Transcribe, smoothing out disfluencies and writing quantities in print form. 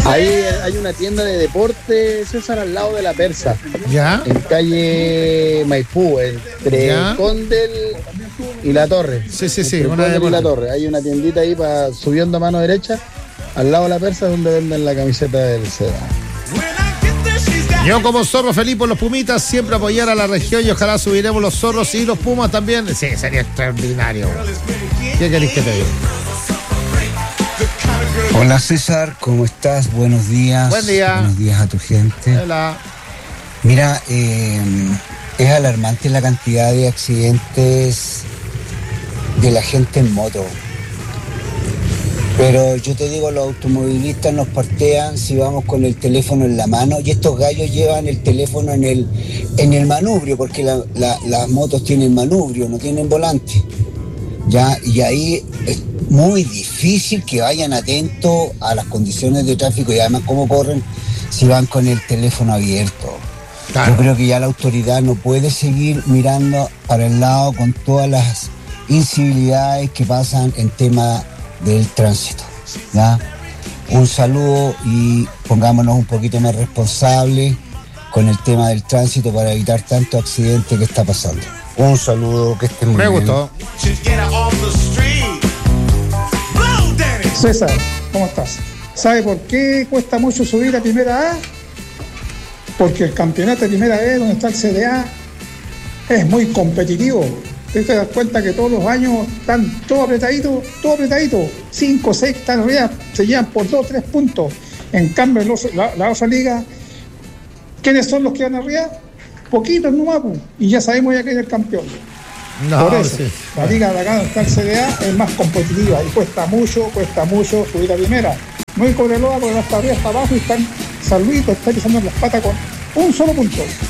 Ahí hay una tienda de deporte, César, al lado de la Persa. ¿Ya? En calle Maipú, entre ¿Ya? Condel y La Torre. Sí, Entre una de Condel y La deporte. Torre. Hay una tiendita ahí subiendo a mano derecha, al lado de la Persa, donde venden la camiseta del CDA. Yo como zorro feliz por los Pumitas, siempre apoyar a la región y ojalá subiremos los zorros y los Pumas también. Sí, sería extraordinario. ¿Qué querés que te diga? Hola César, ¿cómo estás? Buenos días. Buen día. Buenos días a tu gente. Hola. Mira, es alarmante la cantidad de accidentes de la gente en moto. Pero yo te digo, los automovilistas nos partean si vamos con el teléfono en la mano, y estos gallos llevan el teléfono en el manubrio, porque las motos tienen manubrio, no tienen volante. ¿Ya? Y ahí es muy difícil que vayan atentos a las condiciones de tráfico y además cómo corren si van con el teléfono abierto. Claro. Yo creo que ya la autoridad no puede seguir mirando para el lado con todas las incivilidades que pasan en tema del tránsito, ¿ya? Un saludo y pongámonos un poquito más responsables con el tema del tránsito para evitar tanto accidente que está pasando. Un saludo, que estén muy Me bien. gustó. César, ¿cómo estás? ¿Sabe por qué cuesta mucho subir a Primera A? Porque el campeonato de Primera B, donde está el CDA, es muy competitivo. Usted se da cuenta que todos los años están todo apretadito, 5 o 6 están arriba, se llevan por 2 o 3 puntos. En cambio, la otra liga, ¿quiénes son los que van arriba? Poquitos nomás, y ya sabemos ya quién es el campeón. No, Por eso, sí. la liga de acá donde está el CDA es más competitiva y cuesta mucho subir a Primera. No hay Cobreloa, porque hasta arriba, hasta abajo, y están San Luis, está pisando las patas con un solo punto.